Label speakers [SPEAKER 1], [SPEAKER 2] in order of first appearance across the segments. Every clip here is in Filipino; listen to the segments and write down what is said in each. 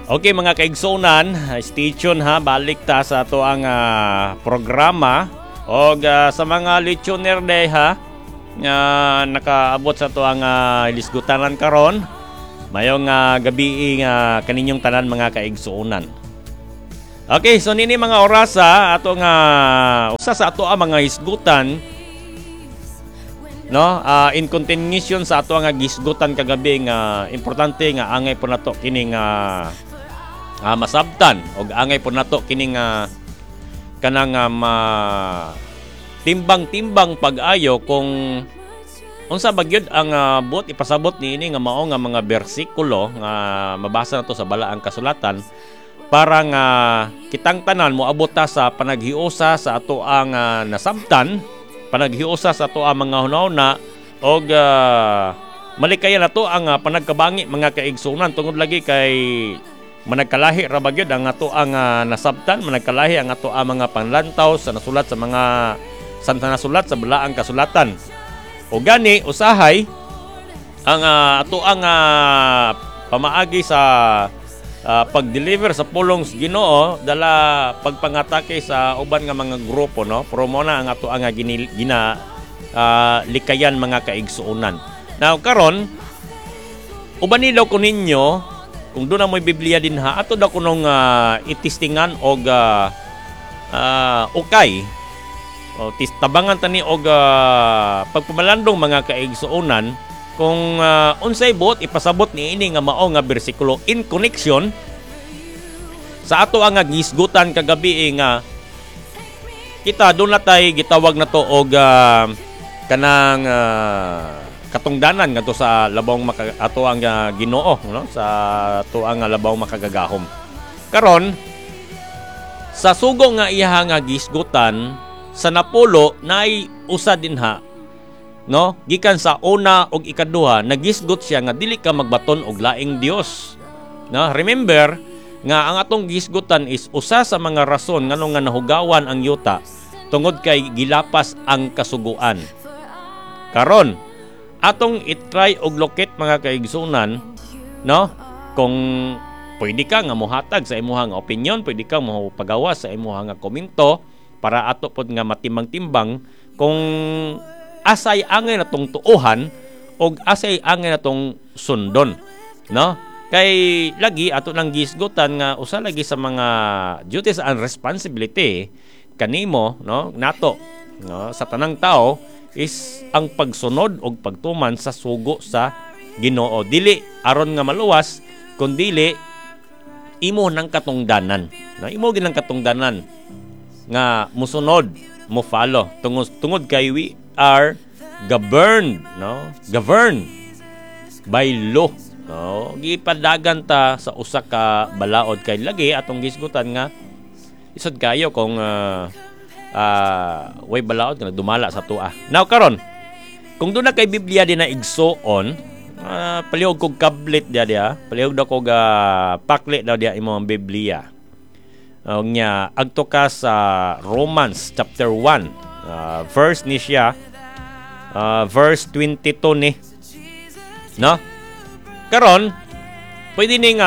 [SPEAKER 1] Okay mga kaigsunan, stay tuned ha, balik ta sa ato ang programa o sa mga listener day ha, nakaabot sa ato ang lisgutanan karon. Mayong gabi kaninyong tanan mga kaigsunan. Okay, so nini mga oras ato usa sa ato ang mga hisgutan, no, in continuation sa ato nga gisgutan kagabi nga importante nga angay po nato kining masabtan og angay po nato kining kanang timbang-timbang pag-ayo kung unsa ba gyud ang buot ipasabot niini nga mao nga mga bersikulo nga mabasa nato sa balaang kasulatan para nga kitang tanan moabot ta sa panaghiusa sa ato ang nasabtan, panaghiusa sa ato ang mga hunahuna og malikayan nato ang panagkabangi mga kaigsunan tungod lagi kay managkalahi ra ba gyud ang ato ang nasabtan, managkalahi ang ato ang mga panlantaw sa nasulat sa mga nasulat sa balaang kasulatan. O gani usahay ang ato ang pamaagi sa pag-deliver sa pulong sa Ginoo dala pagpangatake sa uban nga mga grupo, no, pero mo na ang ato ang likayan mga kaigsuonan. Now karon uban ni daw ko ninyo kung doon na mo'y Biblia din ha, ato daw kunong itistingan og ukay o tabangan tani og pagpamalandong mga kaigsuonan kung unsay buot ipasabot niini nga mao nga bersikulo in connection sa ato ang gisgutan kagabi nga kita doon natay gitawag na to og kanang katungdanan ngadto sa labawng ato ang Ginoo, no, sa ato ang labawng makagagahom. Karon sa sugo nga iha nga gisgutan sa napulo naay usa dinha, no, gikan sa una og ikaduha nagisgot siya nga dili ka magbaton og laing Dios, no. Remember nga ang atong gisgutan is usa sa mga rason ngano nga nahugawan ang yuta tungod kay gilapas ang kasuguan. Karon atong itry og lokit mga kaigsunan, no, kung pwede ka nga mohatag sa imuha nga opinion, pwede ka mo pagawas sa imuha nga komento para ato pod nga matimbang-timbang kung asay angay natong tuohan og asay angay natong sundon, no. Kay lagi ato nang gisgutan nga usa lagi sa mga duties and responsibility kanimo, no, nato, no, sa tanang tao is ang pagsunod og pagtuman sa sugo sa Ginoo, dili aron nga maluwas kundi imo nang katungdanan, no, imo ginang katungdanan nga musunod, mo follow tungod kay we are governed, no, governed by law, no. Gipadagan ta sa usa ka balaod kay lagi atong gisgutan nga isod kayo kung way balaod nga dumala sa tua. Now karon kung doon na kay Biblia din na igsoon, palihog kog kablit dia, palihog daw kog pakli daw dia imong Biblia. Nya agto ka sa Romans chapter 1, verse ni siya, verse 22 ni, no. Karon pwede ning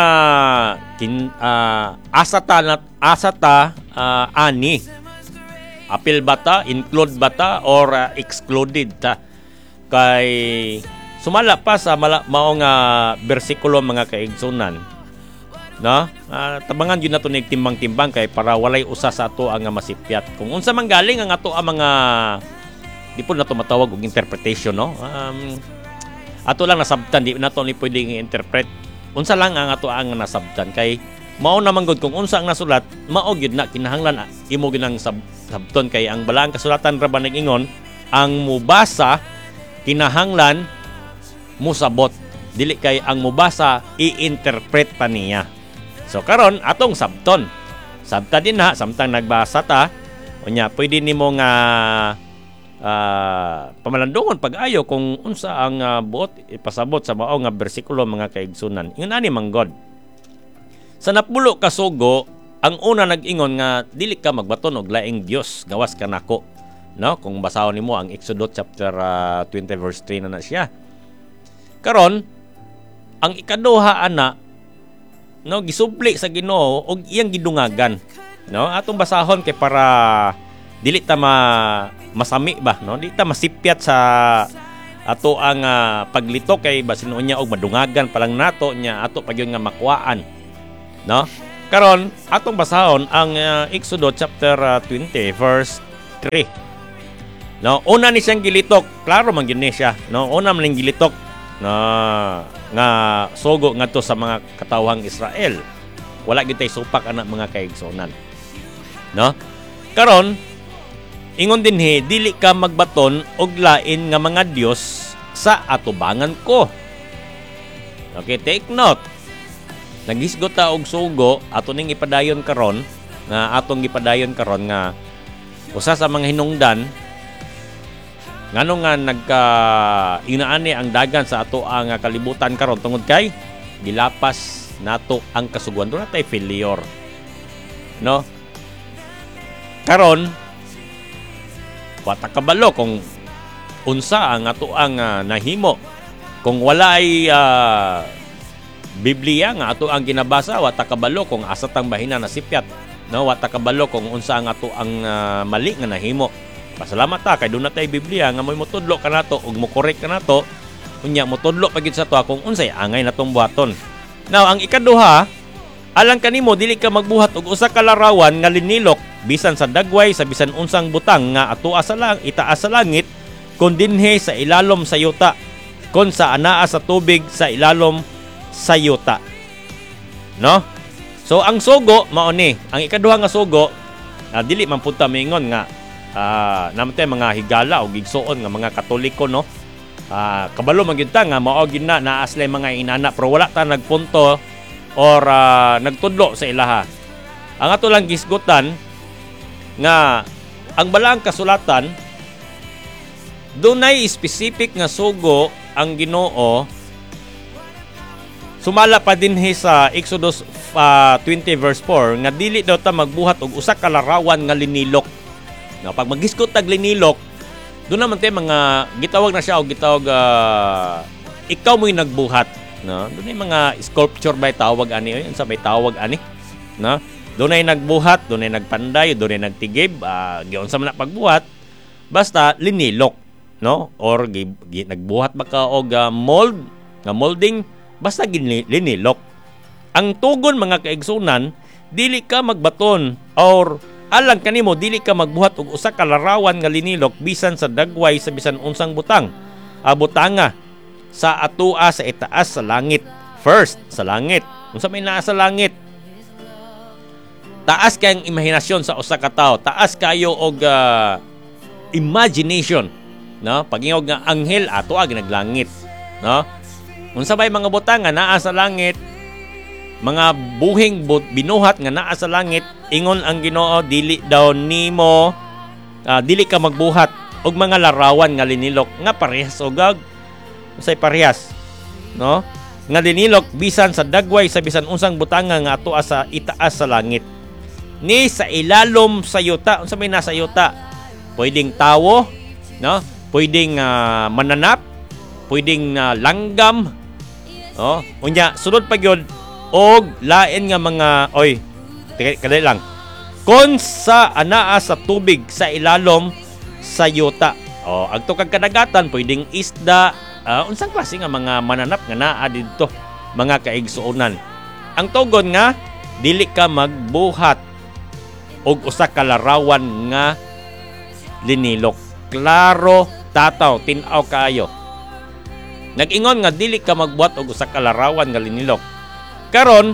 [SPEAKER 1] asata ani apil bata, include bata, or excluded ta. Kay sumala pa sa mao nga bersikulo mga kaigsunan, no. Tabangan yun nato nig timbang-timbang kay para walay usa sa ato ang masipyat. Kung unsa man galing ang ato ang mga di po nato matawag og interpretation, no. Ato lang nasabtan, di nato ni pwedeng i-interpret. Unsa lang ang ato ang nasabtan kay mao naman gud kung unsa ang nasulat mao gyud na kinahanglan imo ginang sabton kay ang balaang kasulatan ra ba nag-ingon ang mubasa kinahanglan musabot, dili kay ang mubasa i-interpret pa niya. So karon atong sabton din ha samtang nagbasa ta unya pwede nimo nga pamalandungon pag-ayo kung unsa ang buot ipasabot sa mao nga bersikulo mga kaigsunan. Ingon ani man God sa napulo ka sugo, ang una nag-ingon nga dili ka magbaton og laing Dios, gawas ka nako, no. Kung basahon nimo ang Exodus chapter 20 verse 3 na siya. Karon ang ikaduha ana no, gisubli sa Ginoo og iyang gidungagan, no? Atong basahon kay para dili ta masami ba, no? Dili ta masipyat sa ato ang paglitok kay basin unya og madungagan pa lang nato nya ato pagyon nga makuhaan, no? Karon atong basahon ang Exodus chapter 20 verse 3. No, una ni siyang gilitok, klaro man gyud ni siya, no? Una man ning gilitok na nga sugo ngadto sa mga katawhang Israel. Wala gyud tay supak ana mga kaigsuonan. No? Karon ingon dinhi dili ka magbaton og lain nga mga dios sa atubangan ko. Okay, take note. Nagisgot ta og sugo ato ning ipadayon karon nga atong gipadayon karon nga usa sa mga hinungdan ngano nga inaani ang dagan sa ato ang kalibutan karon tungod kay gilapas nato ang kasuguan. Doon natay failure, no? Karon wata kabalo kung unsa ang ato ang nahimo kung wala ay Biblia nga ato ang ginabasa. Wata kabalo kung asa tang bahina nasipyat, no? Wata kabalo kung unsa ang ato ang mali nga nahimo. Pasalamat ta kay doon na tayo Biblia nga may motudlo ka nato ug mo correct ka nato unya motudlo pagid sa to kung unsay angay natong buhaton. Now ang ikaduha, alang kanimo dili ka magbuhat og usa ka larawan nga linilok bisan sa dagway sa bisan unsang butang nga atoa sa itaas sa langit kun dinhi sa ilalom sa yuta kun sa anaa sa tubig sa ilalom sa yuta. No? So ang sugo mao ni, ang ikaduha nga sugo dili man pud ta mingon nga namatay mga higala o gigsuon nga mga Katoliko, no? Kabalo man gyud ta nga mao gyud na naaslay mga inana pero wala ta nagpunto or nagtudlo sa ilaha. Ang ato lang gisgutan nga ang balaang kasulatan dunay specific nga sugo ang Ginoo. Sumala pa dinhi sa Exodus 20 verse 4 nga dili daw ta magbuhat og usa ka larawan nga linilok. No, pag maghiskot tag linilok, doon naman tayo mga gitawag na siya o gitawag ikaw mo'y nagbuhat, no? Doon ay mga sculpture by tawag ani, yun sa may tawag ani, no? Doon ay nagbuhat, doon ay nagpanday, doon ay nagtigib, giyon sa man pagbuhat, basta linilok, no? Or nagbuhat ba ka og mold, nga molding, basta linilok. Ang tugon mga kaigsunan, dili ka magbaton or alang kanimo dili ka magbuhat og usa ka larawan nga linilok bisan sa dagway sa bisan unsang butang. Butanga sa atoa sa itaas sa langit. First, sa langit. Unsa may naa sa langit? Taas kayong imahinasyon sa usa ka tawo. Taas kayo og imagination, no? Pagingog nga anghel atoa ginaglangit, no? Unsa may mga butanga naa sa langit? Mga buhing binuhat nga naa sa langit, ingon ang Ginoo dili daw nimo dili ka magbuhat og mga larawan nga linilok nga parehas og usay parehas, no? Nga linilok bisan sa dagway sa bisan unsang butanga nga atoa sa itaas sa langit. Ni sa ilalom sa yuta, unsa may nasa yuta? Pwedeng tawo, no? Pwedeng mananap, pwedeng langgam, no? Unya sunod pa gyud og lain nga mga kadali lang kon sa anaa sa tubig sa ilalom sa yuta. Ang tukag kadagatan pwedeng isda, unsang klase nga mga mananap nga naa didto mga kaigsuonan. Ang tugon nga dili ka magbuhat og usa ka larawan nga linilok. Klaro tataw tin-aw kaayo. Nag-ingon nga dili ka magbuhat og usa ka larawan nga linilok. Karon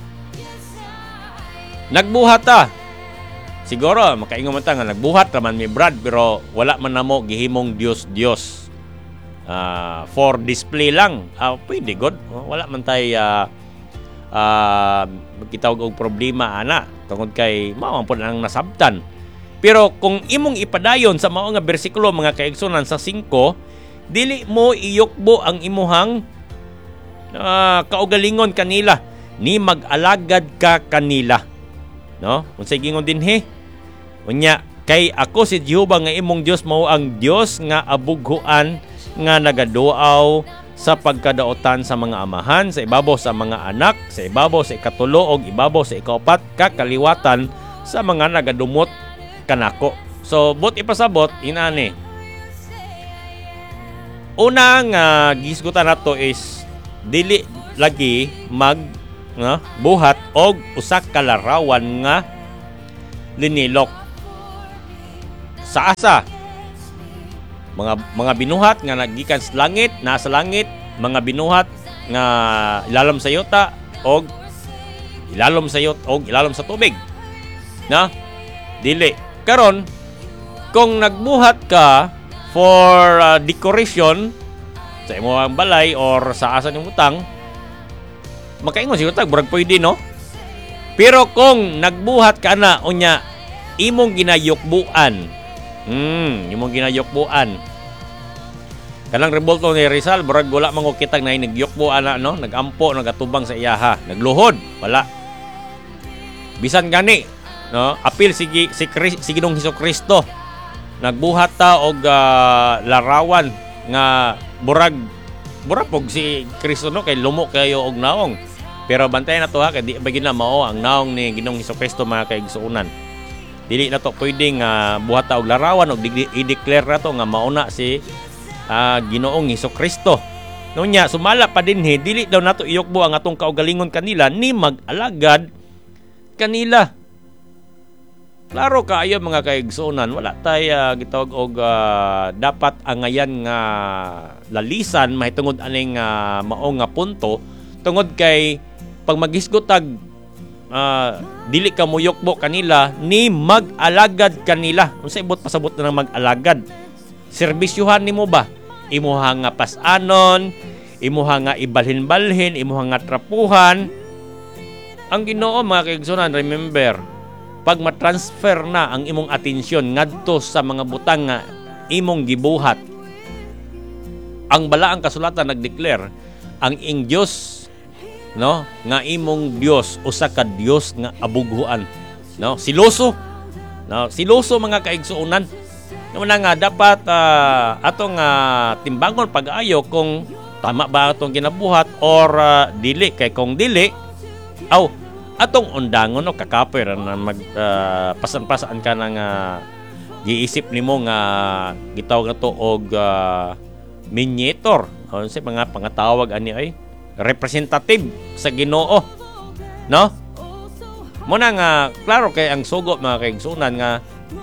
[SPEAKER 1] nagbuhat ta. Siguro makaingon man ta nga nagbuhat raman mi Brad pero wala man namo gihimong Dios. For display lang. Pwede god. Wala man tay magkitawag og problema ana tungod kay mao man pud ang nasabtan. Pero kung imong ipadayon sa mao nga bersikulo mga kaigsunan sa 5, dili mo iyukbo ang imuhang kaugalingon kanila ni mag-alagad ka kanila, no? Unsay gingon dinhi? Unya kay ako si Jehova nga imong Dios mao ang Dios nga abughuan nga nagaduaw sa pagkadaotan sa mga amahan, sa ibabaw sa mga anak, sa ibabaw sa ikatulo o ibabaw sa ikaupat kakaliwatan sa mga nagadumot kanako. So, bot ipasabot, inani. Unang gisgutan nato is dili lagi buhat og usa ka larawan nga linilok. Sa asa? Mga binuhat nga nagikan sa langit, nasa langit, mga binuhat nga ilalom sa yuta og ilalom sa yut og ilalom sa tubig. Na? Dili. Karon kung nagbuhat ka for decoration sa imong balay or sa asa nimo utang, makaingon siguro tag murag pwede, no? Pero kung nagbuhat ka na unya imong ginayokbuan, imong ginayokbuan, kanang rebolto ni Rizal murag wala mangukitag na nagyokbuan na, no? Nagampo, nagatubang sa iyaha, nagluhod, wala. Bisan gani, no? Apil si Ginoong Hesukristo, nagbuhat ta og larawan nga burag pog si Kristo, no, kay lumo kayo og naong. Pero bantayan na to ha, kay di ba gina mao ang naong ni Ginoong Hesukristo mga kaigsuonan. Dili na to pwedeng buhat ta og larawan og i-declare na to nga mauna si Ginoong Hesukristo. Nunya sumala pa dinhi, dili daw nato iyokbo ang atong kaugalingon kanila ni mag-alagad kanila. Klaro kaayo mga kaigsuonan, wala tay gitawag og dapat angayan nga lalisan mahitungod aning mao nga punto tungod kay pag maghisgotag dili ka muyokbo kanila ni mag-alagad kanila. Unsa ibot pasabot na ng mag-alagad? Serbisyuhan nimo ba? Imuha nga pasanon, imuha nga ibalhin-balhin, imuha nga trapuhan. Ang Ginoo mga kaigsuonan, remember, pag matransfer na ang imong atensyon ngadto sa mga butang nga imong gibuhat, ang balaang kasulatan nagdeclare ang ing Dios, no, nga imong Dios usa ka Dios nga abughuan, no, siloso, no, siloso mga kaigsuonan. Una nga dapat atong timbangon pag-ayo kung tama ba atong ginabuhat or dili, kay kung dili atong undangon o kakaper na pasan-pasaan ka ng giisip nimo nga gitawag na to og mediator o sa mga pangatawag ani ay representative sa Ginoo, no? Muna nga klaro kay ang sugo mga kaigsunan nga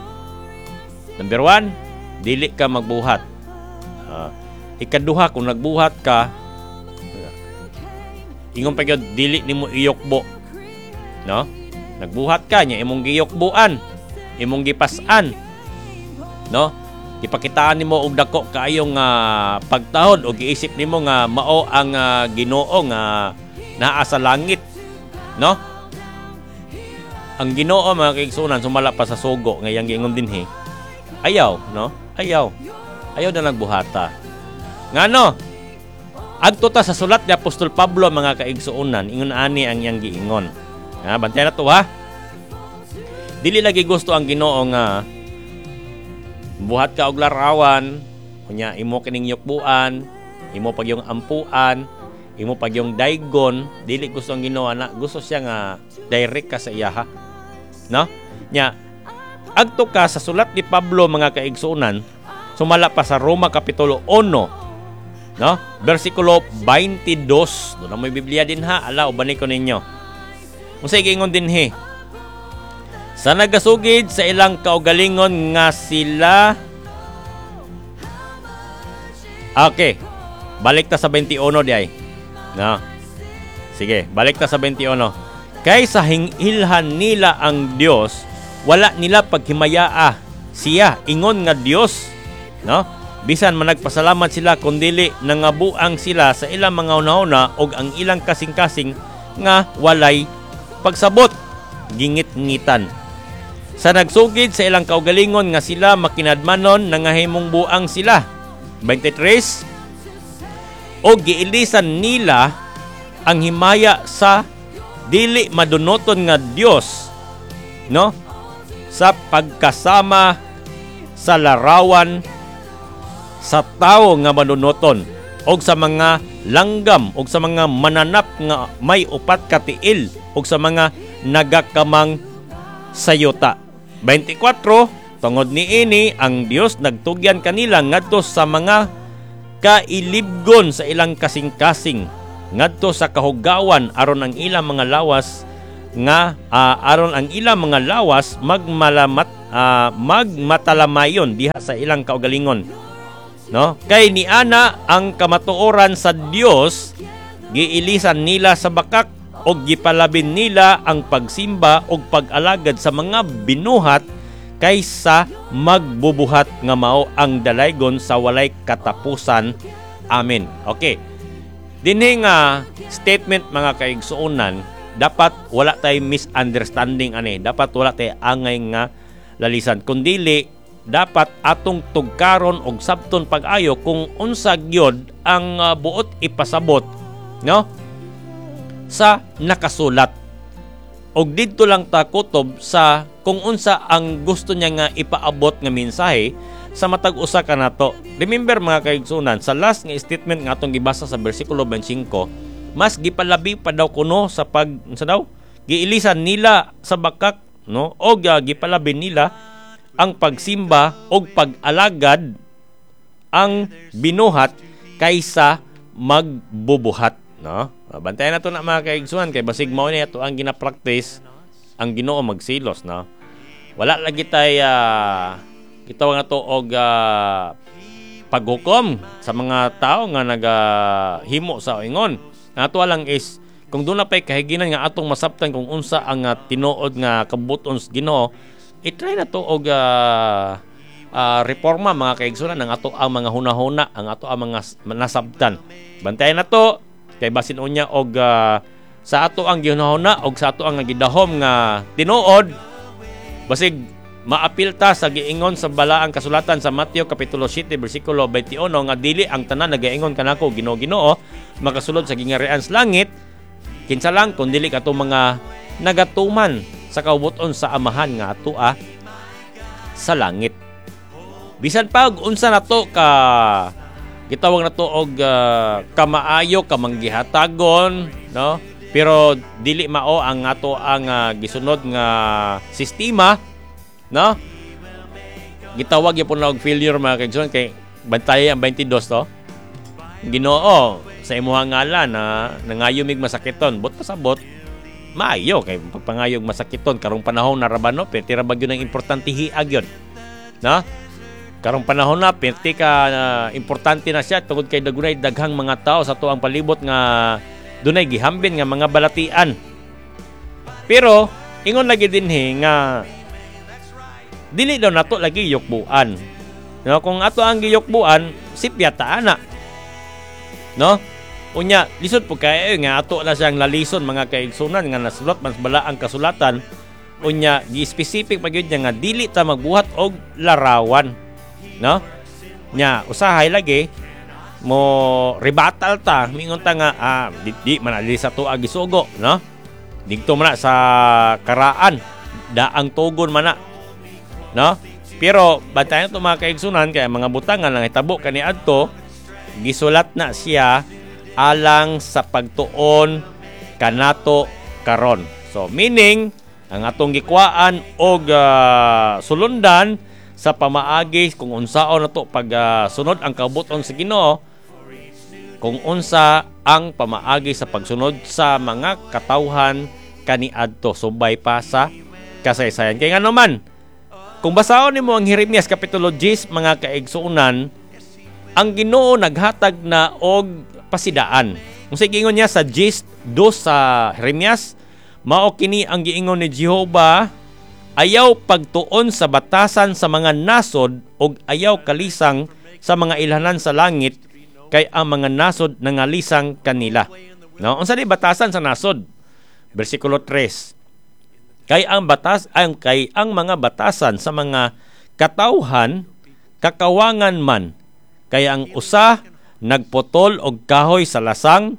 [SPEAKER 1] number 1, dili ka magbuhat. Ikaduha, kung nagbuhat ka, ingon pa gyud dili nimo iyokbo, no? Nagbuhat ka nya imong giyokbuan, imong gipas-an, no? Ipakitaan nimo og dako kaayong pagtahod o giisip nimo nga mao ang Ginoo nga naa sa langit, no? Ang Ginoo mga kaigsunan sumala pa sa sugo nga yang giingon dinhi. Ayaw, no? Ayaw na nagbuhata. Ngano? Adto ta sa sulat ni Apostol Pablo mga kaigsuonan, ingon ani ang iyang giingon. Bantayan na to ha. Dili lagi gusto ang Ginoo nga buhat ka og larawan, kunya imo kining yokbuan, imo pagyong ampuan, imo pagyong daygon. Dili gusto ang Ginoo na, gusto siya nga direct ka sa iyaha, no? Nya agto ka sa sulat ni Pablo mga kaigsuonan, sumala pa sa Roma kapitulo 1, no? Versikulo 22. Doon na may Biblia din ha. Ala, ubanay ko ninyo. Unsay giingon din he? Sa nagasugid sa ilang kaugalingon nga sila. Okay. Balik ta sa 21 diay. No. Sige, balik ta sa 21. Kay sa hingilhan nila ang Dios, wala nila paghimayaa siya ingon nga Dios, no? Bisan man nagpasalamat sila kundili nangabuang sila sa ilang mga una-una og ang ilang kasing-kasing nga walay pagsabot, gingit-ngitan. Sa nagsugid sa ilang kaugalingon nga sila makinadmanon nangahimong buang sila. 23. O giilisan nila ang himaya sa dili madunoton nga Dios, no? Sa pagkasama sa larawan sa tao nga madunoton. og sa mga langgam og sa mga mananap nga may upat ka tiil og sa mga nagakamang sayota. 24 tungod niini ang Dios nagtugyan kanila ngadto sa mga kailibgon sa ilang kasing-kasing ngadto sa kahugawan aron ang ilang mga lawas magmatalamayon diha sa ilang kaugalingon, no? Kay ni ana ang kamatuoran sa Dios giilisan nila sa bakak og gipalabin nila ang pagsimba og pag-alagad sa mga binuhat kaysa magbubuhat nga mao ang dalaygon sa walay katapusan. Amen. Okay. Dinhi nga statement mga kaigsuonan, dapat wala tay misunderstanding ani. Dapat wala tay angay nga lalisan. Kundili dapat atong tugkaron og sabton pag-ayo kung unsa gyud ang buot ipasabot, no? Sa nakasulat. Og didto lang ta kutob sa kung unsa ang gusto niya nga ipaabot nga mensahe sa matag usa ka nato. Remember mga kaigsunan, sa last nga statement nga atong gibasa sa bersikulo 25, mas gipalabi pa daw kuno sa giilisan nila sa bakak, no? Og gipalabi nila ang pagsimba og pag-alagad ang binuhat kaysa magbubuhat, no? Bantayan nato na mga kaigsuhan kay basig mao ni ato ang gina-practice ang Ginoo magsilos, no? Wala lagi tay gitawag nato og paghukom sa mga tao nga nagahimo sa ingon. Ato lang is kung doon na pa'y kahiginan nga atong masabtan kung unsa ang tinuod nga kabuton sa Ginoo, i-try na to og reforma mga kaigsunan ang ato ang mga hunahuna, ang ato ang mga nasabtan. Bantayan na to kay basin unya og sa ato ang ginahuna og sa ato ang gidahom nga tinuod basig maapil ta sa giingon sa balaang kasulatan sa Mateo kapitulo 7 bersikulo 21 nga dili ang tanan nagaingon kanako Ginoo makasulod sa gingarian sa langit kinsa lang kun dili kato mga nagatuman sa kaubuton sa amahan nga atoa sa langit. Bisan pa og unsa nato ka gitawag na to og kamaayo kamanggihatagon, no? Pero dili mao ang ato ang gisunod nga sistema, no? Gitawag gyapon na og failure mga kaigsoon kay bantay ang 22 to. Ginoo sa imuha ngalan na nangayomig masakiton, bot pasabot maayo kay pagpangayog masakiton karong panahon na rabano pero bagyo nang importante hiag yun, no? Karong panahon na, perti ka importante na siya tungod kay dagunay daghang mga tao sa tuang palibot nga dunay gihambin nga mga balatian. Pero ingon lagi dinhi nga dili daw nato lagi yukbuan. No, kung ato ang giyukbuan, sipya ta ana. No? Unya, lisod po kayo nga ato na siyang lalison mga kaigsunan nga nasulat man bala ang kasulatan. Unya, gi-specific magyud nga dili ta magbuhat og larawan. No? Nya usahay lagi mo rebatal ta mingon ta nga di man ali sa tuwa gisugo, no? Didto man sa karaan daang tugon man na, no? Pero bantayan to mga kaigsunan kay mga butangan lang hitabo kaniadto gisulat na siya alang sa pagtuon kanato karon. So meaning ang atong gikwaan og sulundan sa pamaagi kung unsaon nato pag sunod ang kabuton sa Ginoo, kung unsa ang pamaagi sa pagsunod sa mga katawhan kaniadto subay pa sa kasaysayan. Kay nga naman kung basahon nimo ang Jeremias kapitulo 10 mga kaigsuonan, ang Ginoo naghatag na og pasidaan. Kung sa giingon niya sa 10:2 sa Jeremias, mao kini ang giingon ni Jehova, ayaw pagtuon sa batasan sa mga nasod ug ayaw kalisang sa mga ilhanan sa langit kay ang mga nasod nangalisang kanila. No, unsa di batasan sa nasod? Bersikulo 3. Kay ang mga batasan sa mga katawhan kakawangan man, kay ang usa nagputol og kahoy sa lasang,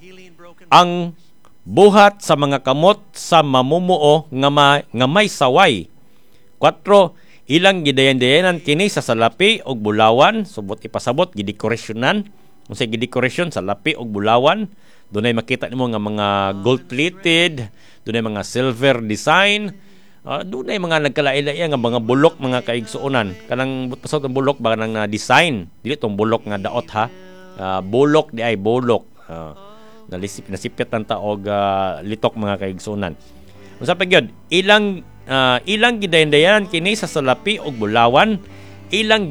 [SPEAKER 1] ang buhat sa mga kamot sa mamumuo nga may saway. 4. Ilang gidayan-dayanan kini sa salapi og bulawan, subot ipasabot gidekorasyonan unsay gidekorasyon sa lapi og bulawan. Dunay makita nimo nga mga gold plated, dunay mga silver design, dunay mga nagkalain-lain nga mga bulok mga kaigsuonan. Kanang pasod ang bulok ba nang design, dili tong bulok nga daot ha. Bulok di ay bulok. Nasipit ng taog litok mga kaigsuonan. Unsa pa gyud? Ilang gidayon-dayan kini sa salapi og bulawan, ilang